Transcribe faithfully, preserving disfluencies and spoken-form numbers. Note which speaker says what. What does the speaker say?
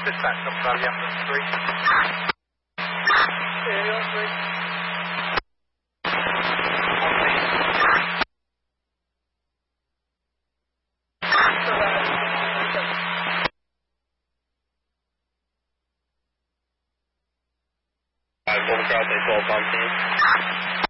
Speaker 1: Dispatch from Valley Ambulance three.
Speaker 2: Area three.
Speaker 3: One Charlie twelve on team.